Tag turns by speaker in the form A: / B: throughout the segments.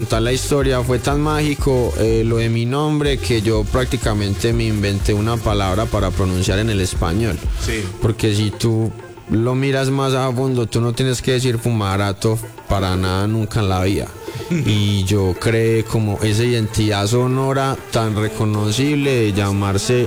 A: contar la historia, fue tan mágico lo de mi nombre que yo prácticamente me inventé una palabra para pronunciar en el español.
B: Sí.
A: Porque si tú lo miras más a fondo, tú no tienes que decir fumarato para nada nunca en la vida. Y yo creé como esa identidad sonora tan reconocible de llamarse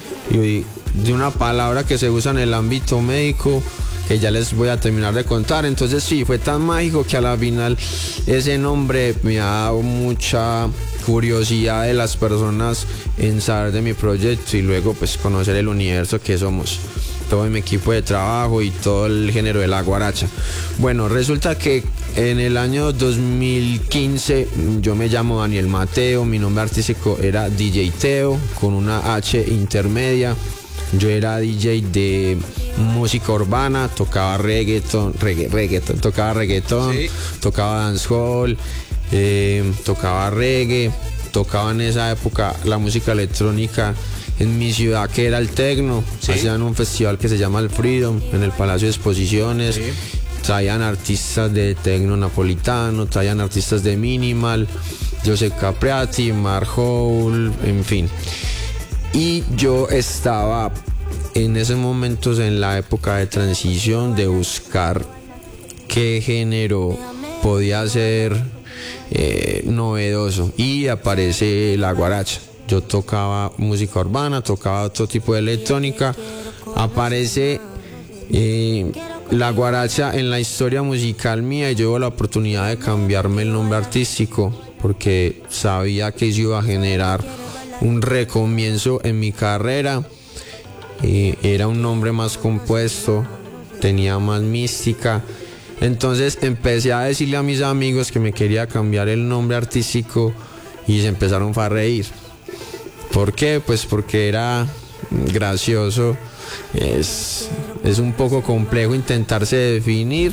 A: de una palabra que se usa en el ámbito médico, que ya les voy a terminar de contar. Entonces sí, fue tan mágico que a la final ese nombre me ha dado mucha curiosidad de las personas en saber de mi proyecto y luego pues conocer el universo que somos, todo mi equipo de trabajo y todo el género de la guaracha. Bueno, resulta que en el año 2015 yo me llamo Daniel Mateo, mi nombre artístico era DJ Teo con una H intermedia. Yo era DJ de música urbana, tocaba reggaeton, tocaba reggaeton, sí. Tocaba dancehall, tocaba reggae, tocaba en esa época la música electrónica en mi ciudad que era el techno. Sí. Hacían un festival que se llama el Freedom en el Palacio de Exposiciones. Sí. Traían artistas de techno napolitano, traían artistas de minimal, Joseph Capriati, Mark Howell, en fin. Y yo estaba en esos momentos en la época de transición de buscar qué género podía ser novedoso, y aparece la guaracha. Yo tocaba música urbana, tocaba otro tipo de electrónica, aparece la guaracha en la historia musical mía y yo tuve la oportunidad de cambiarme el nombre artístico porque sabía que eso iba a generar un recomienzo en mi carrera. Era un nombre más compuesto, tenía más mística. Entonces empecé a decirle a mis amigos que me quería cambiar el nombre artístico y se empezaron a reír. ¿Por qué? Pues porque era gracioso. Es un poco complejo intentarse definir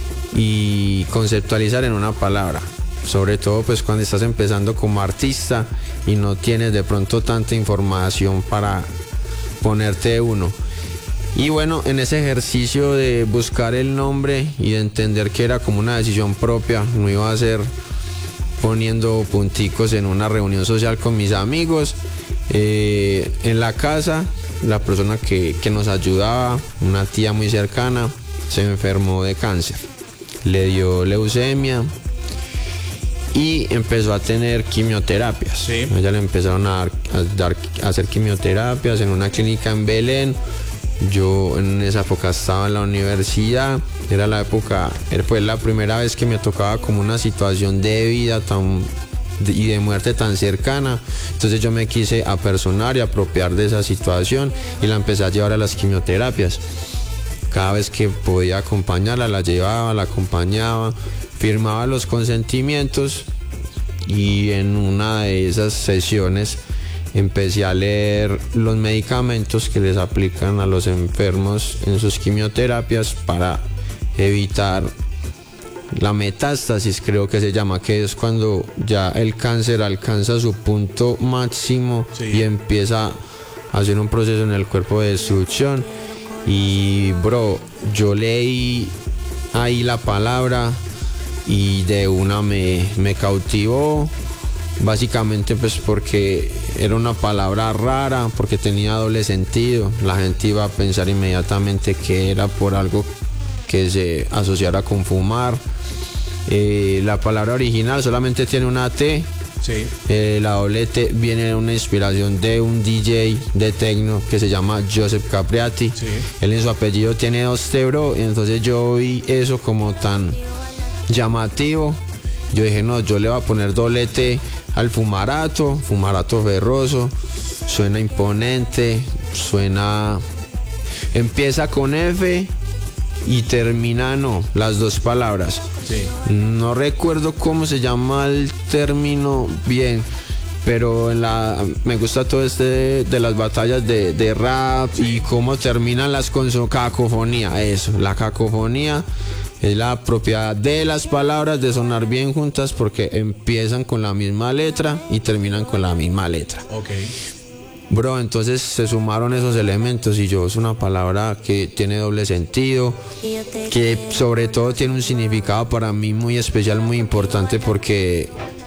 A: y conceptualizar en una palabra, sobre todo pues cuando estás empezando como artista y no tienes de pronto tanta información para ponerte uno. Y bueno, en ese ejercicio de buscar el nombre y de entender que era como una decisión propia, no iba a ser poniendo punticos en una reunión social con mis amigos. En la casa, la persona que nos ayudaba, una tía muy cercana, se enfermó de cáncer, le dio leucemia y empezó a tener quimioterapias. Sí. Ella le empezaron a hacer quimioterapias en una clínica en Belén. Yo en esa época estaba en la universidad, era la época, fue la primera vez que me tocaba como una situación de vida y de muerte tan cercana. Entonces yo me quise apersonar y apropiar de esa situación y la empecé a llevar a las quimioterapias. Cada vez que podía acompañarla, la llevaba, la acompañaba, firmaba los consentimientos, y en una de esas sesiones empecé a leer los medicamentos que les aplican a los enfermos en sus quimioterapias para evitar la metástasis, creo que se llama, que es cuando ya el cáncer alcanza su punto máximo. Sí. Y empieza a hacer un proceso en el cuerpo de destrucción. Y bro, yo leí ahí la palabra y de una me cautivó, básicamente pues porque era una palabra rara, porque tenía doble sentido. La gente iba a pensar inmediatamente que era por algo que se asociara con fumar. La palabra original solamente tiene una T. Sí. La doble T viene de una inspiración de un DJ de techno que se llama Joseph Capriati. Sí. Él en su apellido tiene 2 T, bro. Y entonces yo vi eso como tan llamativo. Yo dije, no, yo le voy a poner doble T al fumarato ferroso. Suena imponente, empieza con F y termina las 2 palabras. Sí. No recuerdo cómo se llama el término bien, pero me gusta todo de las batallas de rap. Sí. Y cómo terminan las con su cacofonía. Eso, la cacofonía es la propiedad de las palabras de sonar bien juntas porque empiezan con la misma letra y terminan con la misma letra. Okay. Bro, entonces se sumaron esos elementos y es una palabra que tiene doble sentido, que sobre todo tiene un significado para mí muy especial, muy importante, porque